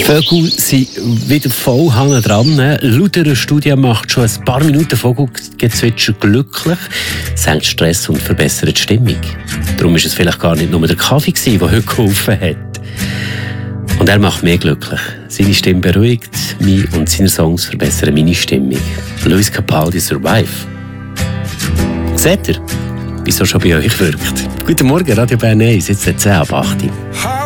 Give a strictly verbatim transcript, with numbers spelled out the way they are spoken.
Vögel sind wieder voll Hang dran. Laut einer Studie macht schon ein paar Minuten Vogelgezwitscher glücklich, senkt Stress und verbessert die Stimmung. Darum ist es vielleicht gar nicht nur der Kaffee gewesen, der heute geholfen hat. Und er macht mich glücklich. Seine Stimme beruhigt mich und seine Songs verbessern meine Stimmung. Lewis Capaldi, Survive. Seht ihr, wieso schon bei euch wirkt? Guten Morgen, Radio Bern eins, jetzt zehn ab acht.